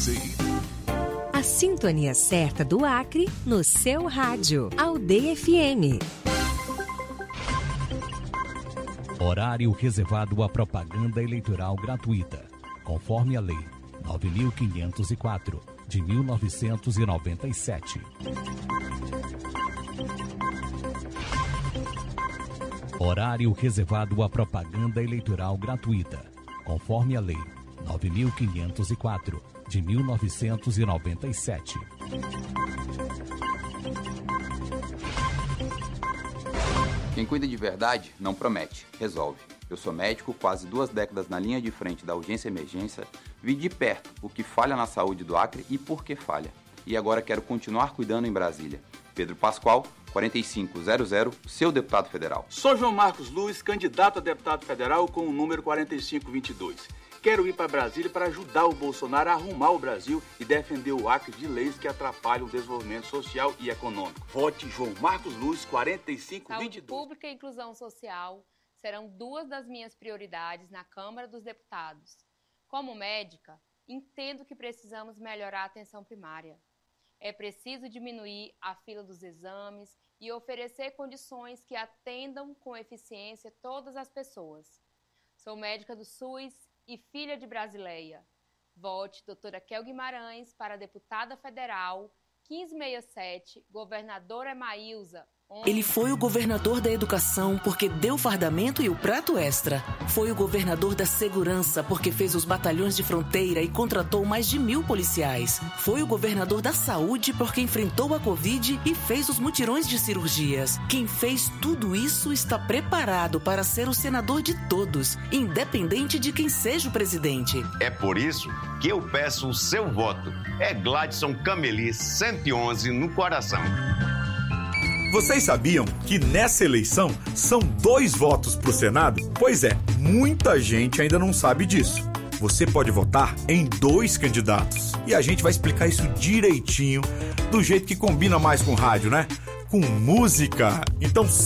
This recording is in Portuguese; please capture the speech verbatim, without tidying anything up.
Z. A sintonia certa do Acre no seu rádio. Aldeia F M. Horário reservado à propaganda eleitoral gratuita, conforme a Lei nove mil quinhentos e quatro, de mil novecentos e noventa e sete. Horário reservado à propaganda eleitoral gratuita, conforme a Lei nove mil quinhentos e quatro, de mil novecentos e noventa e sete. Quem cuida de verdade não promete, resolve. Eu sou médico, quase duas décadas na linha de frente da urgência e emergência, vi de perto o que falha na saúde do Acre e por que falha. E agora quero continuar cuidando em Brasília. Pedro Pascoal, quarenta e cinco zero zero, seu deputado federal. Sou João Marcos Luz, candidato a deputado federal com o número quarenta e cinco vinte e dois. Quero ir para Brasília para ajudar o Bolsonaro a arrumar o Brasil e defender o Acre de leis que atrapalham o desenvolvimento social e econômico. Vote João Marcos Luz, quarenta e cinco vinte e dois. Saúde pública e inclusão social serão duas das minhas prioridades na Câmara dos Deputados. Como médica, entendo que precisamos melhorar a atenção primária. É preciso diminuir a fila dos exames e oferecer condições que atendam com eficiência todas as pessoas. Sou médica do SUS e filha de Brasileia. Vote doutora Kel Guimarães para deputada federal quinze sessenta e sete, governadora Emaílza. Ele foi o governador da educação porque deu fardamento e o prato extra. Foi o governador da segurança porque fez os batalhões de fronteira e contratou mais de mil policiais. Foi o governador da saúde porque enfrentou a Covid e fez os mutirões de cirurgias. Quem fez tudo isso está preparado para ser o senador de todos, independente de quem seja o presidente. É por isso que eu peço o seu voto. É Gladson Cameli, cento e onze no coração. Vocês sabiam que nessa eleição são dois votos para o Senado? Pois é, muita gente ainda não sabe disso. Você pode votar em dois candidatos. E a gente vai explicar isso direitinho, do jeito que combina mais com rádio, né? Com música. Então